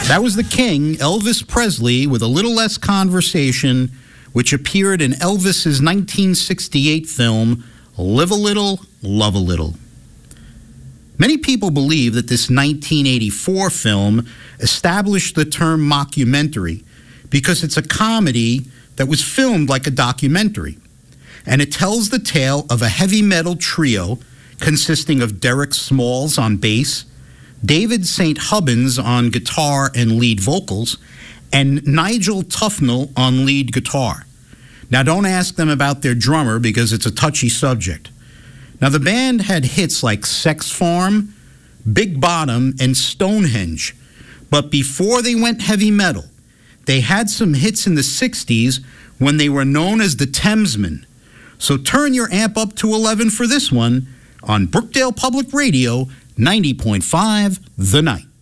That was the King, Elvis Presley, with a little less conversation, which appeared in Elvis's 1968 film, Live a Little, Love a Little. Many people believe that this 1984 film established the term mockumentary because it's a comedy that was filmed like a documentary. And it tells the tale of a heavy metal trio consisting of Derek Smalls on bass, David St. Hubbins on guitar and lead vocals, and Nigel Tufnell on lead guitar. Now, don't ask them about their drummer because it's a touchy subject. Now, the band had hits like Sex Farm, Big Bottom, and Stonehenge. But before they went heavy metal, they had some hits in the 60s when they were known as the Thamesmen. So turn your amp up to 11 for this one on Brookdale Public Radio, 90.5 The Night.